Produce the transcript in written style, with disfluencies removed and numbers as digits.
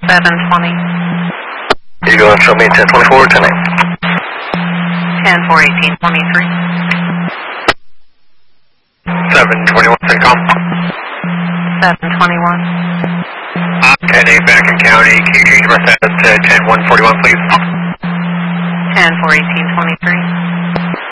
720. You go and show me 1024 tonight. 10-4-18-23. 721 CENTCOM. 721. 10-8 back in county. Can you change my status to 10-141, please? 10-4-18-23.